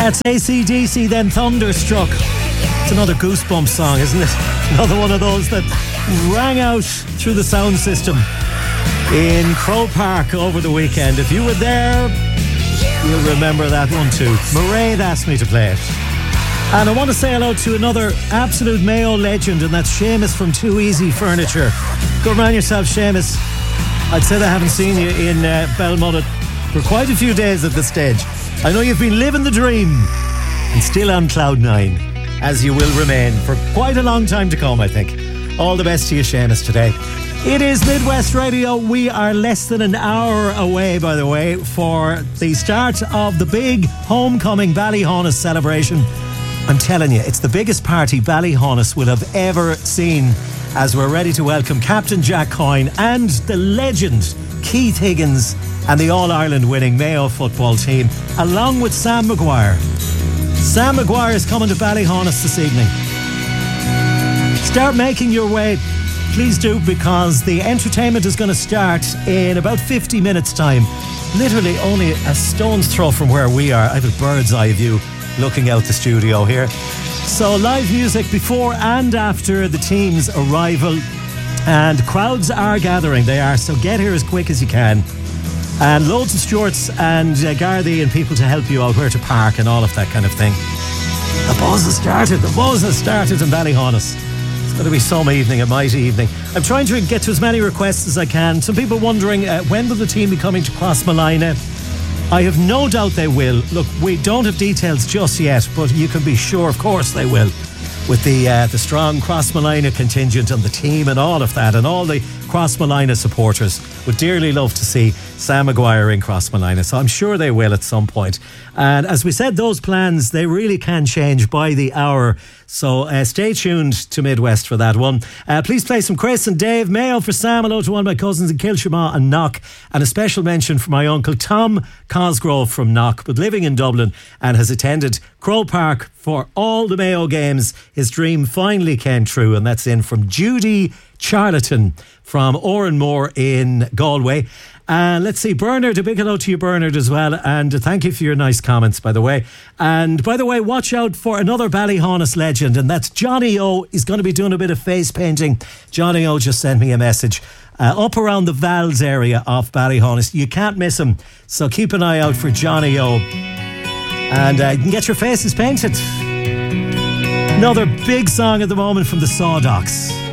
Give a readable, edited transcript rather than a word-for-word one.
That's AC/DC, then Thunderstruck. It's another Goosebumps song, isn't it? Another one of those that rang out through the sound system in Croke Park over the weekend. If you were there, you'll remember that one too. Mairead asked me to play it. And I want to say hello to another absolute Mayo legend, and that's Seamus from Too Easy Furniture. Good man yourself, Seamus. I'd said I haven't seen you in Belmullet for quite a few days at this stage. I know you've been living the dream and still on cloud nine, as you will remain for quite a long time to come, I think. All the best to you, Seamus, today. It is Midwest Radio. We are less than an hour away, by the way, for the start of the big homecoming Ballyhonus celebration. I'm telling you, it's the biggest party Ballyhonus will have ever seen, as we're ready to welcome Captain Jack Coyne and the legend Keith Higgins and the All-Ireland winning Mayo football team, along with Sam Maguire. Sam Maguire is coming to Ballyhonus this evening. Start making your way, please do, because the entertainment is going to start in about 50 minutes' time. Literally only a stone's throw from where we are. I have a bird's eye view looking out the studio here. So live music before and after the team's arrival, and crowds are gathering. They are, so get here as quick as you can. And loads of stewards and Gardaí and people to help you out where to park and all of that kind of thing. The buzz has started. The buzz has started in Ballyhonus. It's going to be some evening, a mighty evening. I'm trying to get to as many requests as I can. Some people wondering, when will the team be coming to Crossmolina? I have no doubt they will. Look, we don't have details just yet, but you can be sure, of course, they will. With the strong Crossmolina contingent and the team and all of that, and all the Crossmolina supporters would dearly love to see Sam Maguire in Crossmolina, so I'm sure they will at some point. And as we said, those plans, they really can change by the hour, so stay tuned to Midwest for that one. Please play some Chris and Dave. Mayo for Sam. Hello to one of my cousins in Kilshima and Knock, and a special mention for my uncle Tom Cosgrove from Knock, but living in Dublin and has attended Croke Park for all the Mayo games. His dream finally came true, and that's in from Judy Charlatan from Oranmore in Galway. Let's see, Bernard, a big hello to you, Bernard, as well, and thank you for your nice comments, by the way. And by the way, watch out for another Ballyhonus legend, and that's Johnny O. He's going to be doing a bit of face painting. Johnny O just sent me a message up around the Vals area of Ballyhonus. You can't miss him, so keep an eye out for Johnny O. And you can get your faces painted. Another big song at the moment from the Sawdocks.